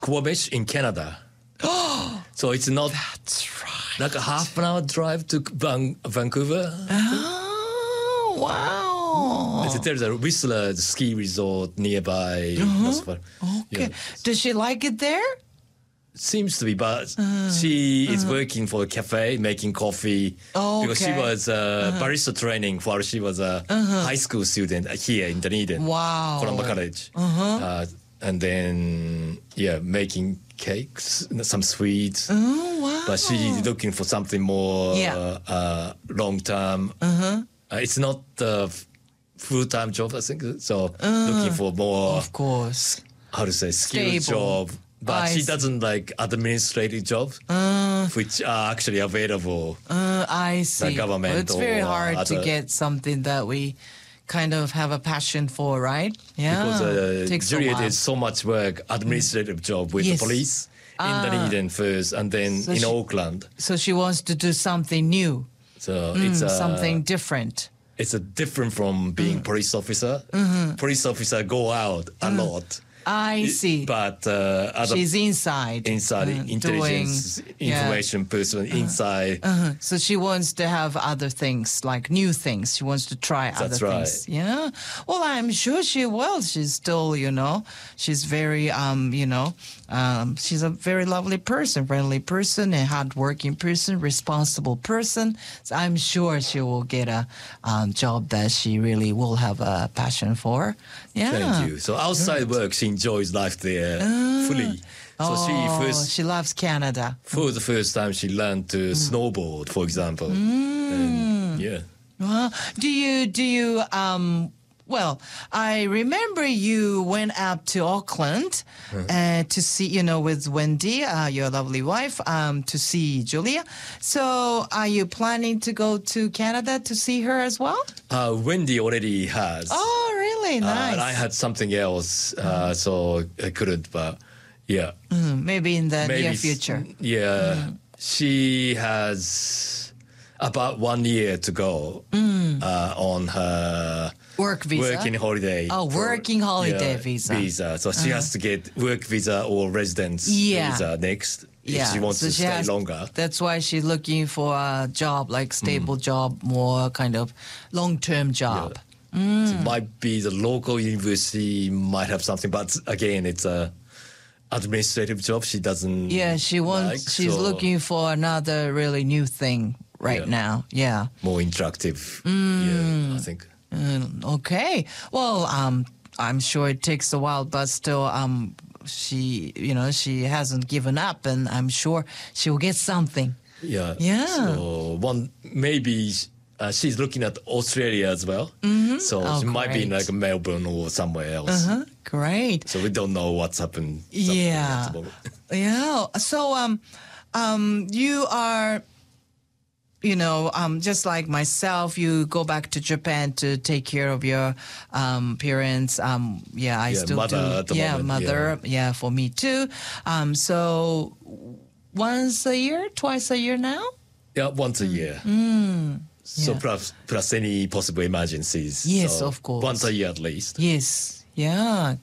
Quebec in Canada. So it's not That's right. like a half an hour drive to Vancouver. Oh, wow. There's a Whistler ski resort nearby. That's what- Okay. yeah. Does she like it there? Seems to be, but she is working for a cafe making coffee because she Okay. was barista training while she was a high school student here in Dunedin, Wow. Columbia College, and then making cakes, some sweets. Oh, wow. But she's looking for something more Yeah. long term. It's not a full time job, I think. So looking for more, Of course. how to say, skilled Stable. job. But I she see. doesn't like administrative jobs, which are actually available. I see. government Well, it's very or hard to other- get something that we kind of have a passion for, right? Yeah. Because Takes a Juliet while. did so much work, administrative job with Yes. the police in Dunedin first, and then So in she- Auckland. So she wants to do something new, So it's something different. It's a different from being police officer. Police officer go out a lot. I see. But other She's inside. intelligence, doing- information person inside. So she wants to have other things, like new things. She wants to try other That's things. right. Yeah. Well, I'm sure she will. She's still, she's very, she's a very lovely person, friendly person, a hardworking person, responsible person. So I'm sure she will get a job that she really will have a passion for. Yeah. Thank you. So outside work, she enjoys life there fully. So she loves Canada. for the first time, she learned to snowboard, for example. And, Do you, well, I remember you went up to Auckland to see, with Wendy, your lovely wife, to see Julia. So are you planning to go to Canada to see her as well? Wendy already has. Oh, really? Nice. And I had something else, so I couldn't, but yeah. Maybe in the Maybe near future. Yeah. She has about 1 year to go on her Work visa. working holiday. Oh, working holiday visa. So she has to get work visa or residence Yeah. visa next Yeah, if she wants so to she stay has- longer. That's why she's looking for a job, like stable job, more kind of long-term job. It might be the local university might have something, but again, it's a administrative job. She doesn't. Yeah, she's so looking for another really new thing right Yeah. now. Yeah. more interactive. Yeah, I think. Okay. Well, I'm sure it takes a while, but still, she hasn't given up, and I'm sure she'll get something. Yeah. Yeah. So maybe she's looking at Australia as well. So Oh, she might be in great. like Melbourne or somewhere else. Great. So we don't know what's happened. Yeah. at the moment. Yeah. So, you are, just like myself, you go back to Japan to take care of your parents. I still mother do. at the yeah, moment, mother. Yeah, for me too. So once a year, twice a year now. Yeah, once a year. So Yeah. plus any possible emergencies. Yes, So of course. Once a year at least. Yes. Yeah.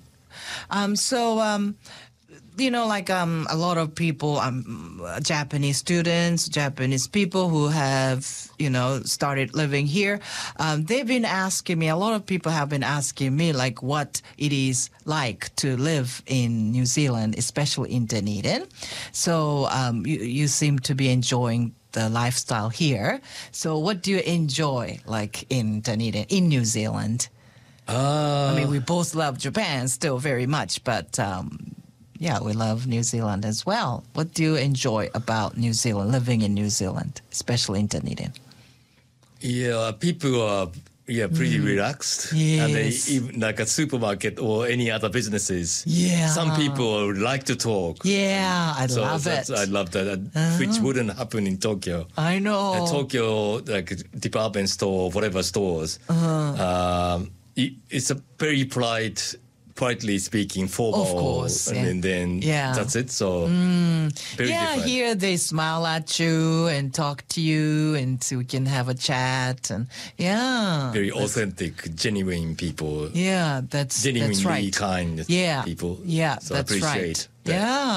A lot of people, Japanese students, Japanese people who have, started living here, they've been asking me, a lot of people have been asking me, like, what it is like to live in New Zealand, especially in Dunedin. So you seem to be enjoying the lifestyle here. So what do you enjoy, like, in Dunedin, in New Zealand? I mean, we both love Japan still very much, but we love New Zealand as well. What do you enjoy about New Zealand, living in New Zealand, especially in Dunedin? Yeah, people are pretty relaxed. And they Yes. even like a supermarket or any other businesses. Yeah. Some people like to talk. Yeah, I So love it. I love that, which wouldn't happen in Tokyo. I know. Tokyo, like department store, whatever stores, it's a very politely speaking, formal. Of course, And then Yeah. that's it. So very Yeah, different. here they smile at you and talk to you, and so we can have a chat, and Very authentic, genuine people. yeah, that's Genuinely right. kind Yeah, people. yeah, So that's I appreciate right. there. Yeah.